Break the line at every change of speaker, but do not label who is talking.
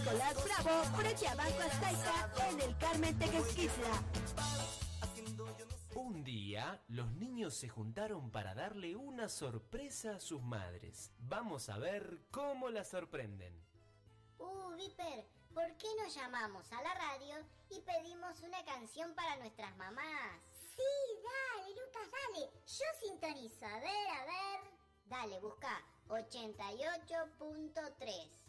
Nicolás Bravo, frente a Banco Azteca, en el Carmen Tequesquitla.
Un día, los niños se juntaron para darle una sorpresa a sus madres. Vamos a ver cómo la sorprenden.
Viper, ¿por qué no llamamos a la radio y pedimos una canción para nuestras mamás? Sí, dale, Lucas, dale. Yo sintonizo. A ver. Dale, busca 88.3.